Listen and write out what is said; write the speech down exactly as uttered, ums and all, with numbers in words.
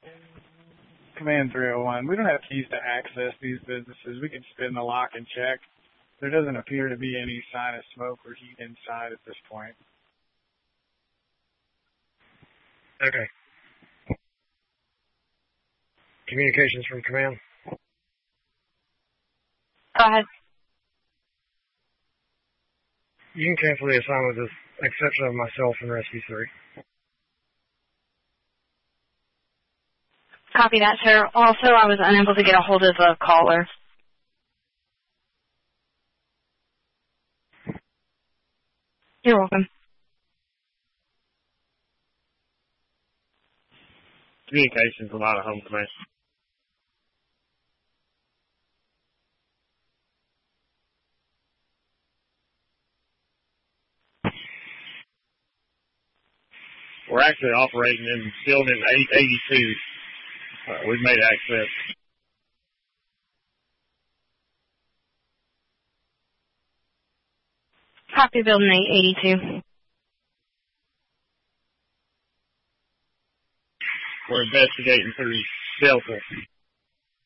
Command three oh one. We don't have keys to access these businesses. We can spin the lock and check. There doesn't appear to be any sign of smoke or heat inside at this point. Okay. Communications from command. Go ahead. You can cancel the assignment with the exception of myself and Rescue three. Copy that, sir. Also, I was unable to get a hold of the caller. You're welcome. Communications from Idaho Command. We're actually operating in building eight eighty-two. Uh, we've made access. Copy building eight eighty-two. We're investigating through Delta.